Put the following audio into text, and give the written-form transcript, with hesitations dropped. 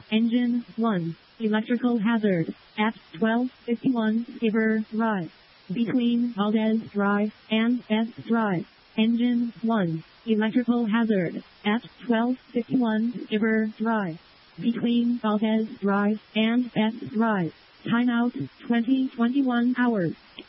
Engine 1. Electrical hazard. At 1251 Skipper Drive. Between Valdez Drive and S Drive. Engine 1. Electrical hazard. At 1251 Skipper Drive. Between Valdez Drive and S Drive. Timeout 2021 hours.